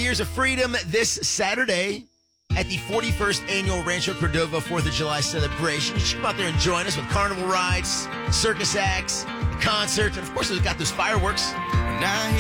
Years of Freedom this Saturday at the 41st Annual Rancho Cordova 4th of July celebration. You should come out there and join us with carnival rides, circus acts, concerts, and of course, we've got those fireworks. Now